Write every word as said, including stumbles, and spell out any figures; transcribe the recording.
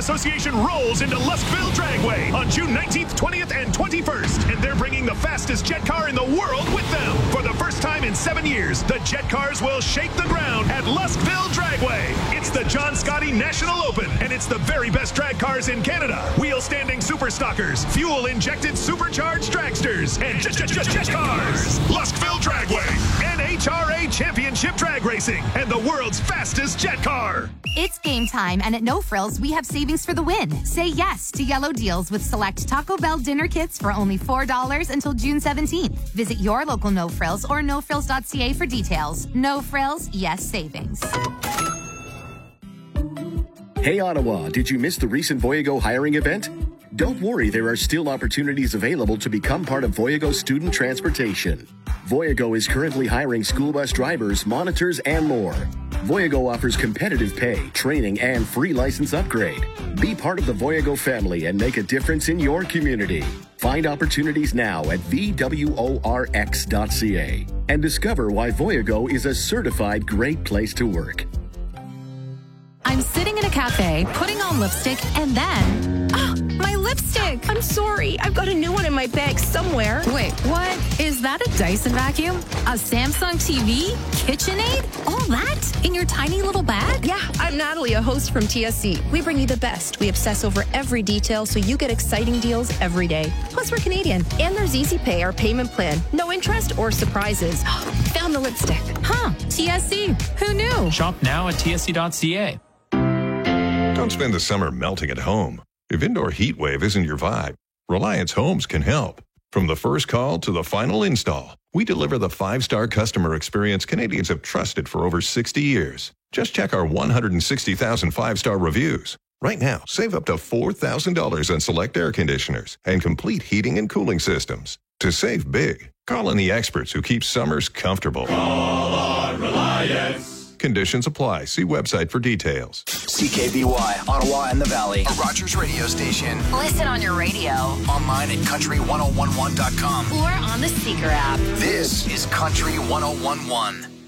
Association rolls into Luskville Dragway on June nineteenth, twentieth, and twenty-first. And they're bringing the fastest jet car in the world with them. For the first time in seven years, the jet cars will shake the ground at Luskville Dragway. It's the John Scotty National Open, and it's the very best drag cars in Canada. Wheel-standing super stockers, fuel-injected supercharged dragsters, and jet, jet, jet, jet cars. Luskville Dragway, N H R A Championship Drag Racing, and the world's fastest jet car. It's game time, and at No Frills, we have savings for the win. Say yes to yellow deals with select Taco Bell dinner kits for only four dollars until June seventeenth. Visit your local No Frills or no frills dot c a for details. No Frills, yes savings. Hey Ottawa, did you miss the recent Voyago hiring event? Don't worry, there are still opportunities available to become part of Voyago Student Transportation. Voyago is currently hiring school bus drivers, monitors, and more. Voyago offers competitive pay, training, and free license upgrade. Be part of the Voyago family and make a difference in your community. Find opportunities now at v w o r x dot c a and discover why Voyago is a certified great place to work. I'm sitting in a cafe, putting on lipstick, and then... Oh, my lipstick! I'm sorry. I've got a new one in my bag somewhere. Wait, what? Is that a Dyson vacuum? A Samsung T V? KitchenAid? All that? In your tiny little bag? Yeah, I'm Natalie, a host from T S C. We bring you the best. We obsess over every detail so you get exciting deals every day. Plus, we're Canadian. And there's Easy Pay, our payment plan. No interest or surprises. Found the lipstick. Huh, T S C. Who knew? Shop now at t s c dot c a. Don't spend the summer melting at home. If indoor heat wave isn't your vibe, Reliance Homes can help. From the first call to the final install, we deliver the five-star customer experience Canadians have trusted for over sixty years. Just check our one hundred sixty thousand five-star reviews. Right now, save up to four thousand dollars on select air conditioners and complete heating and cooling systems. To save big, call on the experts who keep summers comfortable. Call on Reliance. Conditions apply. See website for details. C K B Y, Ottawa and the Valley. A Rogers radio station. Listen on your radio. Online at country ten eleven dot com. Or on the Seeker app. This is Country ten eleven.